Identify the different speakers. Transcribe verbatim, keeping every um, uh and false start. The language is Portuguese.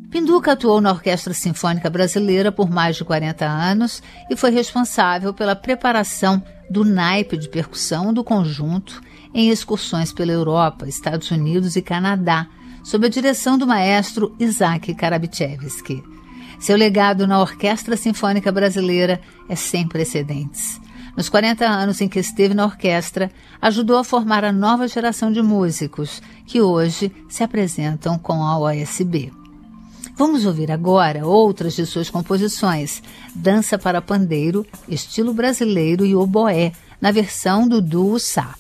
Speaker 1: Pinduca atuou na Orquestra Sinfônica Brasileira por mais de quarenta anos e foi responsável pela preparação do naipe de percussão do conjunto em excursões pela Europa, Estados Unidos e Canadá, sob a direção do maestro Isaac Karabichevsky. Seu legado na Orquestra Sinfônica Brasileira é sem precedentes. Nos quarenta anos em que esteve na orquestra, ajudou a formar a nova geração de músicos, que hoje se apresentam com a O S B. Vamos ouvir agora outras de suas composições, Dança para Pandeiro, Estilo Brasileiro e Oboé, na versão do Duo Sá.